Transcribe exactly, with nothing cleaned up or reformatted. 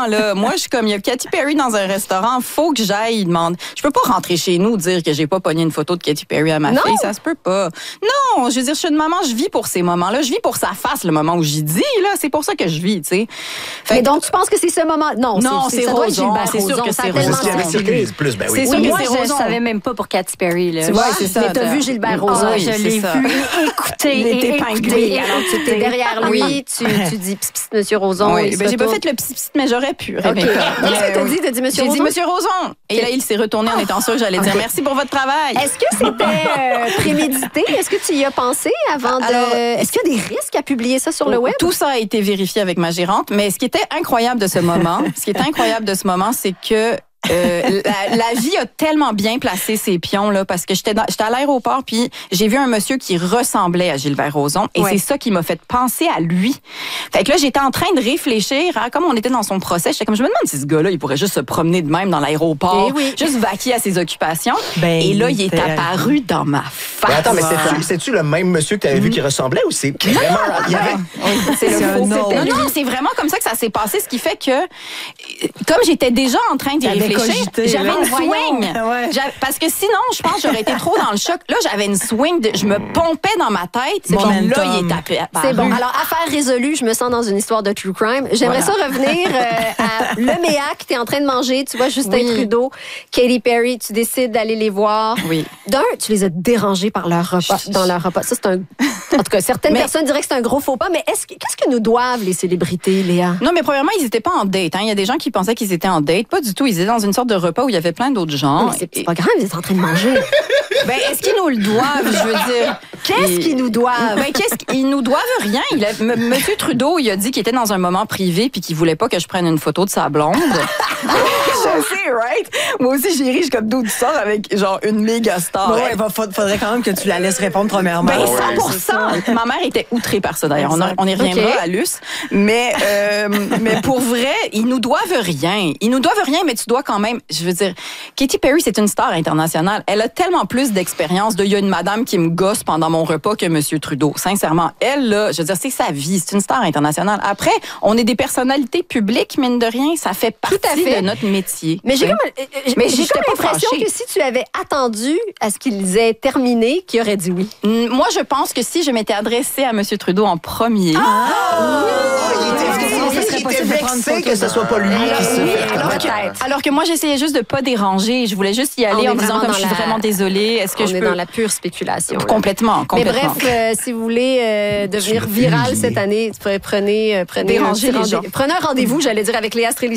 là. Moi, je suis comme, il y a Katy Perry dans un restaurant, faut que j'aille demander. Je peux pas rentrer chez nous dire que j'ai pas pogné une photo de Katy Perry à ma non. fille, ça se peut pas. Non, je veux dire, je suis une maman, je vis pour ces moments-là, je vis pour sa face, le moment où j'y dis, là, c'est pour ça que je vis, tu sais. Mais donc, tu penses que c'est ce moment? Non, non c'est, c'est, ça Roson, doit être c'est sûr que c'est Roson. C'est ce qui avait circulé plus, ben oui. C'est oui, sûr moi, que c'est je Roson. savais même pas pour Katy Perry, là. Tu vois, c'est ça. Mais t'as vu Gilbert Rozon. Oui, je l'ai ça. vu, écouté, Il était épinglé. Alors, tu t'es derrière lui, oui. tu, tu dis, psst, psst, monsieur Rozon. Oui, ben, j'ai pas fait le psst, pst, mais j'aurais pu. Okay. Qu'est-ce que t'as dit? T'as dit monsieur J'ai Rozon? dit monsieur Rozon. Et là, il s'est retourné en étant sûr que j'allais dire okay. merci pour votre travail. Est-ce que c'était euh, prémédité? Est-ce que tu y as pensé avant de... Alors, est-ce qu'il y a des risques à publier ça sur le web? Tout ça a été vérifié avec ma gérante, mais ce qui était incroyable de ce moment, ce qui est incroyable de ce moment, c'est que Euh, la, la vie a tellement bien placé ses pions là, parce que j'étais, dans, j'étais à l'aéroport puis j'ai vu un monsieur qui ressemblait à Gilbert Rozon et ouais. c'est ça qui m'a fait penser à lui. Fait que là j'étais en train de réfléchir, hein, comme on était dans son procès, j'étais comme je me demande si ce gars-là il pourrait juste se promener de même dans l'aéroport, oui. juste vaquer à ses occupations. Ben, et là il est apparu dans ma face. Mais attends, mais c'est-tu, c'est-tu le même monsieur que tu avais vu qui ressemblait ou c'est non, vraiment il y avait oui, c'est, c'est le faux. Non, non, c'est vraiment comme ça que ça s'est passé, ce qui fait que comme j'étais déjà en train d'y réfléchir, cogité, j'avais une swing. Ouais. Parce que sinon, je pense que j'aurais été trop dans le choc. Là, j'avais une swing. De, je me pompais dans ma tête. C'est bon, là, il est tapé. C'est bon. Alors, affaire résolue, je me sens dans une histoire de true crime. J'aimerais voilà. ça revenir euh, à le M E A C. Tu es en train de manger. Tu vois Justin oui. Trudeau, Katy Perry. Tu décides d'aller les voir. Oui. D'un, tu les as dérangés par leur repas, dans leur repas. Ça, c'est un... En tout cas, certaines mais... personnes diraient que c'est un gros faux pas. Mais est-ce que... qu'est-ce que nous doivent les célébrités, Léa? Non, mais premièrement, ils n'étaient pas en date. Hein. Il y a des gens qui pensaient qu'ils étaient en date. Pas du tout. Ils étaient dans une sorte de repas où il y avait plein d'autres gens. Non, c'est, c'est pas grave, ils étaient en train de manger. Ben, est-ce qu'ils nous le doivent, je veux dire? Qu'est-ce Et... qu'ils nous doivent? Ben, qu'est-ce qu'ils nous doivent rien. Il a, M. Monsieur Trudeau, il a dit qu'il était dans un moment privé puis qu'il voulait pas que je prenne une photo de sa blonde. Je sais, right? Moi aussi, j'ai ri, je suis comme d'où tu sors avec genre une méga star. Ouais, il faudrait quand même que tu la laisses répondre premièrement. Ben, cent pour cent. Ouais, ma mère était outrée par ça, d'ailleurs. On, a, on y reviendra okay. à Luce. Mais, euh, mais pour vrai, ils nous doivent rien. Ils nous doivent rien, mais tu dois quand même, je veux dire, Katy Perry, c'est une star internationale. Elle a tellement plus d'expérience de, il y a une madame qui me gosse pendant mon repas que Monsieur Trudeau. Sincèrement, elle, là, je veux dire, c'est sa vie. C'est une star internationale. Après, on est des personnalités publiques, mine de rien. Ça fait partie fait. de notre métier. Mais j'ai oui. comme, euh, mais j'ai comme l'impression que si tu avais attendu à ce qu'ils aient terminé, qu'il aurait dit oui. Moi, je pense que si je m'étais adressée à Monsieur Trudeau en premier. Ah! Oh! Il était vexé que ce soit pas lui qui se fait. Alors que, alors que moi, j'essayais juste de pas déranger. Je voulais juste y aller en disant comme je suis la... vraiment désolée. Est-ce que on je est peux... dans la pure spéculation. Complètement, complètement. Mais bref, euh, si vous voulez euh, devenir viral cette année, prenez, prenez, déranger un, les gens. prenez un rendez-vous, j'allais dire, avec Léa Streliski.